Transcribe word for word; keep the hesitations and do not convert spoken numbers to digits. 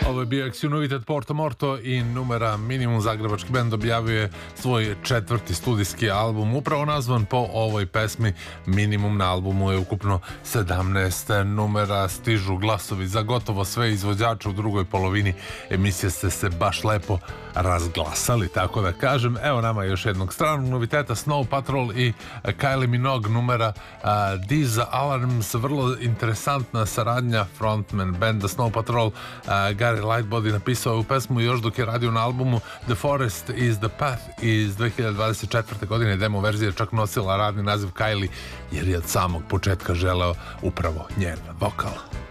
Ovo je bio Ex-Novitet Porto Morto i numera Minimum. Zagrebački bend objavio je svoj četvrti studijski album upravo nazvan po ovoj pesmi Minimum. Na albumu je ukupno sedamnaest numera. Stižu glasovi za gotovo sve izvođače. U drugoj polovini emisije ste se baš lepo razglasali, tako da kažem. Evo nama još jednog stranog noviteta, Snow Patrol i Kylie Minogue numera uh, These Alarms. Vrlo interesantna saradnja frontman benda Snow Patrol, uh, Gary Lightbody napisao ovu pesmu još dok je radio na albumu The Forest is the Path iz dve hiljade dvadeset četvrte godine. Demo verzija čak nosila radni naziv Kylie jer je od samog početka želeo upravo njen vokal.